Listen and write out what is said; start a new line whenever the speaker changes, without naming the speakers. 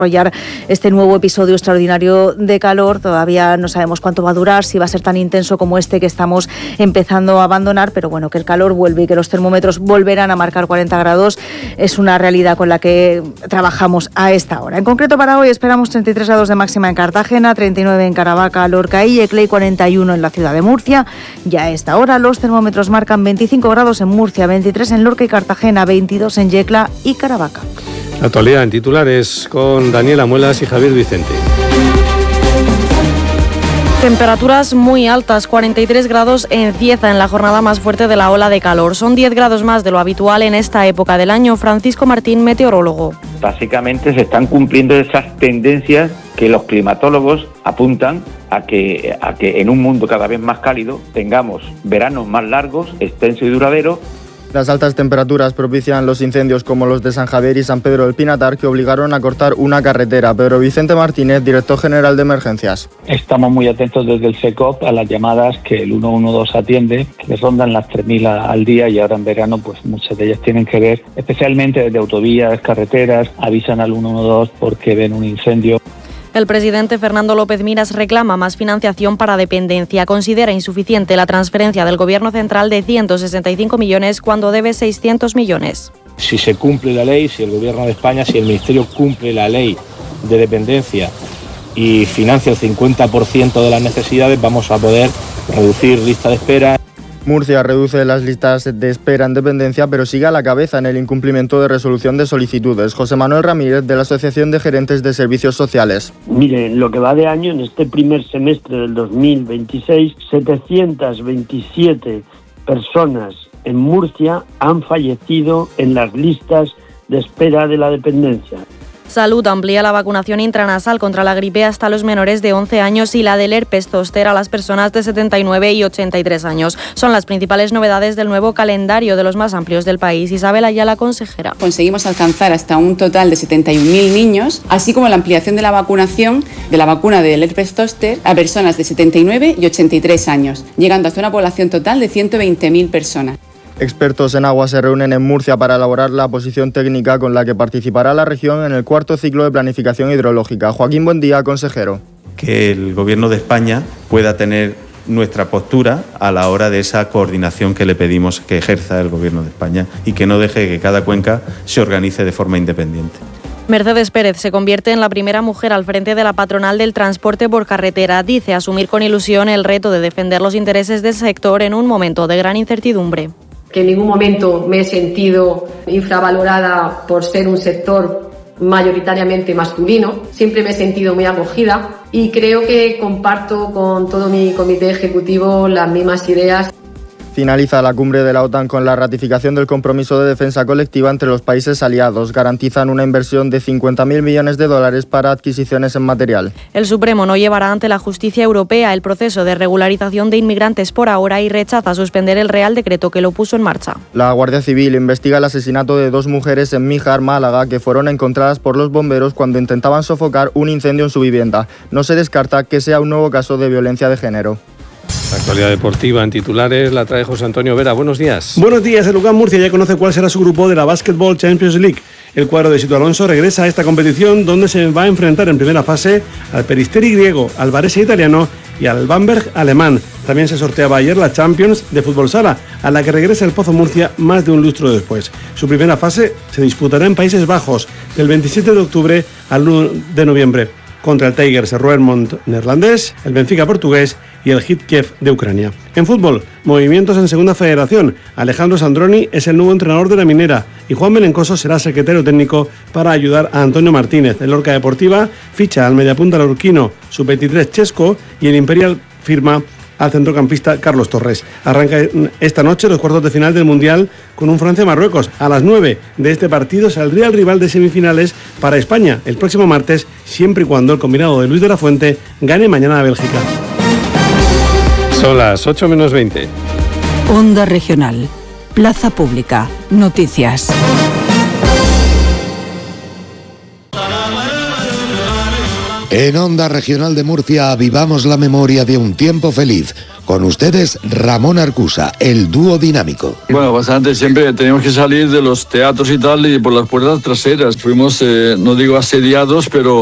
desarrollar este nuevo episodio extraordinario de calor. Todavía no sabemos cuánto va a durar, si va a ser tan intenso como este que estamos empezando a abandonar, pero bueno, que el calor vuelve y que los termómetros volverán a marcar 40 grados es una realidad con la que trabajamos a esta hora. En concreto para hoy esperamos 33 grados de máxima en Cartagena, 39 en Caravaca, Lorca y Yecla y 41 en la ciudad de Murcia. Ya a esta hora los termómetros marcan 25 grados en Murcia, 23 en Lorca y Cartagena, 22 en Yecla y Caravaca.
La actualidad en titulares con Daniela Muelas y Javier Vicente.
Temperaturas muy altas, 43 grados en Cieza en la jornada más fuerte de la ola de calor. Son 10 grados más de lo habitual en esta época del año. Francisco Martín, meteorólogo.
Básicamente se están cumpliendo esas tendencias que los climatólogos apuntan a que en un mundo cada vez más cálido tengamos veranos más largos, extensos y duraderos.
Las altas temperaturas propician los incendios como los de San Javier y San Pedro del Pinatar, que obligaron a cortar una carretera. Pedro Vicente Martínez, director general de emergencias.
Estamos muy atentos desde el SECOP a las llamadas que el 112 atiende, que rondan las 3.000 al día, y ahora en verano pues muchas de ellas tienen que ver, especialmente desde autovías, carreteras, avisan al 112 porque ven un incendio.
El presidente Fernando López Miras reclama más financiación para dependencia. Considera insuficiente la transferencia del Gobierno central de 165 millones cuando debe 600 millones.
Si se cumple la ley, si el Gobierno de España, si el Ministerio cumple la ley de dependencia y financia el 50% de las necesidades, vamos a poder reducir lista de espera.
Murcia reduce las listas de espera en dependencia, pero sigue a la cabeza en el incumplimiento de resolución de solicitudes. José Manuel Ramírez, de la Asociación de Gerentes de Servicios Sociales.
Mire, en lo que va de año, en este primer semestre del 2026, 727 personas en Murcia han fallecido en las listas de espera de la dependencia.
Salud amplía la vacunación intranasal contra la gripe hasta los menores de 11 años y la del herpes zóster a las personas de 79 y 83 años. Son las principales novedades del nuevo calendario de los más amplios del país. Isabel Ayala, consejera.
Conseguimos alcanzar hasta un total de 71.000 niños, así como la ampliación de la vacunación de la vacuna del herpes zóster a personas de 79 y 83 años, llegando hasta una población total de 120.000 personas.
Expertos en agua se reúnen en Murcia para elaborar la posición técnica con la que participará la región en el cuarto ciclo de planificación hidrológica. Joaquín Buendía, consejero.
Que el Gobierno de España pueda tener nuestra postura a la hora de esa coordinación que le pedimos que ejerza el Gobierno de España y que no deje que cada cuenca se organice de forma independiente.
Mercedes Pérez se convierte en la primera mujer al frente de la patronal del transporte por carretera. Dice asumir con ilusión el reto de defender los intereses del sector en un momento de gran incertidumbre.
Que en ningún momento me he sentido infravalorada por ser un sector mayoritariamente masculino. Siempre me he sentido muy acogida y creo que comparto con todo mi comité ejecutivo las mismas ideas.
Finaliza la cumbre de la OTAN con la ratificación del compromiso de defensa colectiva entre los países aliados. Garantizan una inversión de 50.000 millones de dólares para adquisiciones en material.
El Supremo no llevará ante la justicia europea el proceso de regularización de inmigrantes por ahora y rechaza suspender el Real Decreto que lo puso en marcha.
La Guardia Civil investiga el asesinato de 2 mujeres en Míjar, Málaga, que fueron encontradas por los bomberos cuando intentaban sofocar un incendio en su vivienda. No se descarta que sea un nuevo caso de violencia de género.
La actualidad deportiva en titulares la trae José Antonio Vera. Buenos días.
Buenos días. El UCAM Murcia ya conoce cuál será su grupo de la Basketball Champions League. El cuadro de Sito Alonso regresa a esta competición donde se va a enfrentar en primera fase al Peristeri griego, al Varese italiano y al Bamberg alemán. También se sorteaba ayer la Champions de Fútbol Sala, a la que regresa el Pozo Murcia más de un lustro después. Su primera fase se disputará en Países Bajos del 27 de octubre al 1 de noviembre. Contra el Tigers Roermond neerlandés, el Benfica portugués y el Hit Kiev de Ucrania. En fútbol, movimientos en Segunda Federación. Alejandro Sandroni es el nuevo entrenador de la Minera y Juan Belencoso será secretario técnico para ayudar a Antonio Martínez. El Lorca Deportiva ficha al mediapunta lorquino sub-23 Chesco y el Imperial firma al centrocampista Carlos Torres. Arranca esta noche los cuartos de final del Mundial con un Francia-Marruecos. A las 9 de este partido saldría el rival de semifinales para España el próximo martes, siempre y cuando el combinado de Luis de la Fuente gane mañana a Bélgica.
Son las 8 menos 20.
Onda Regional. Plaza Pública. Noticias.
En Onda Regional de Murcia avivamos la memoria de un tiempo feliz, Con ustedes, Ramón Arcusa, el dúo dinámico.
Bueno, bastante, siempre teníamos que salir de los teatros y tal y por las puertas traseras. Fuimos, no digo asediados, pero